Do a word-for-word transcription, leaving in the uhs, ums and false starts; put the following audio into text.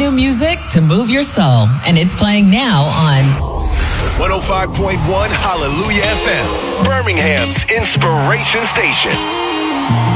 new music to move your soul, and it's playing now on one oh five point one Hallelujah F M, Birmingham's inspiration station.